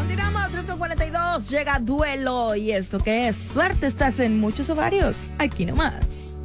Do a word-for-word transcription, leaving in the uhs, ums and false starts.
Continuamos, tres con cuarenta y dos. Llega Duelo. ¿Y esto qué es? Suerte, estás en muchos ovarios. Aquí nomás.